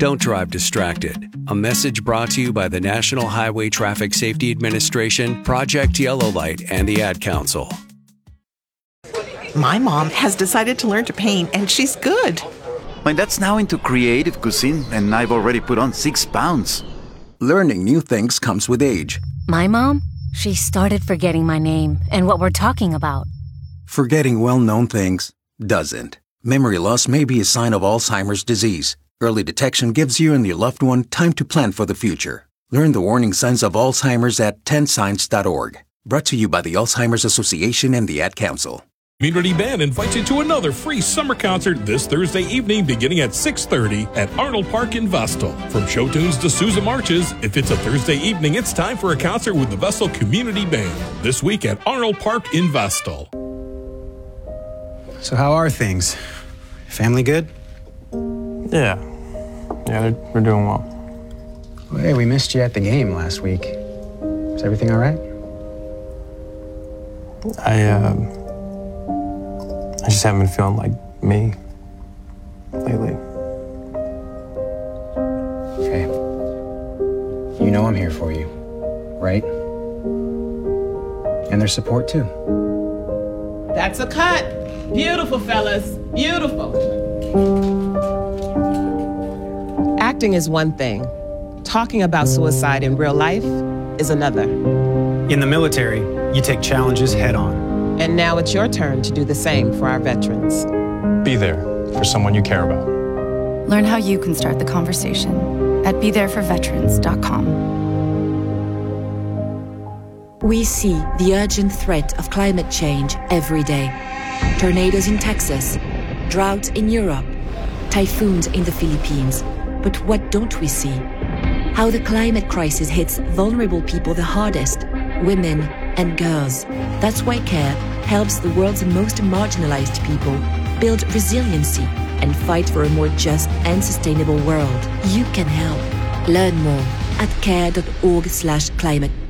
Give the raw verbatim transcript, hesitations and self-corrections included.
Don't drive distracted. A message brought to you by the National Highway Traffic Safety Administration, Project Yellow Light, and the Ad Council. My mom has decided to learn to paint, and she's good. My dad's now into creative cuisine, and I've already put on six pounds. Learning new things comes with age. My mom? She started forgetting my name and what we're talking about. Forgetting well-known things doesn't. Memory loss may be a sign of Alzheimer's disease. Early detection gives you and your loved one time to plan for the future. Learn the warning signs of Alzheimer's at ten signs dot org. Brought to you by the Alzheimer's Association and the Ad Council. Community Band invites you to another free summer concert this Thursday evening beginning at six thirty at Arnold Park in Vestal. From show tunes to Sousa marches, if it's a Thursday evening, it's time for a concert with the Vestal Community Band. This week at Arnold Park in Vestal. So how are things? Family good? Yeah. Yeah, they're, we're doing well. Well, hey, we missed you at the game last week. Is everything all right? I, um... I just haven't been feeling like me lately. Okay. You know I'm here for you, right? And there's support too. That's a cut. Beautiful, fellas. Beautiful. Acting is one thing. Talking about suicide in real life is another. In the military, you take challenges head on. And now it's your turn to do the same for our veterans. Be there for someone you care about. Learn how you can start the conversation at be there for veterans dot com. We see the urgent threat of climate change every day. Tornadoes in Texas, droughts in Europe, typhoons in the Philippines. But what don't we see? How the climate crisis hits vulnerable people the hardest, women and girls. That's why CARE helps the world's most marginalized people build resiliency and fight for a more just and sustainable world. You can help. Learn more at care dot org slash climate